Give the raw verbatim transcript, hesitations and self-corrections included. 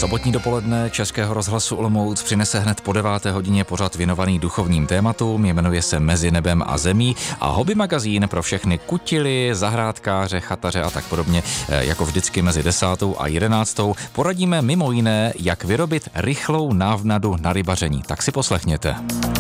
Sobotní dopoledne Českého rozhlasu Olomouc přinese hned po deváté hodině pořad věnovaný duchovním tématům, jmenuje se Mezi nebem a zemí a hobby magazín pro všechny kutily, zahrádkáře, chataře a tak podobně. Jako vždycky mezi desátou a jedenáctou poradíme mimo jiné, jak vyrobit rychlou návnadu na rybaření. Tak si poslechněte.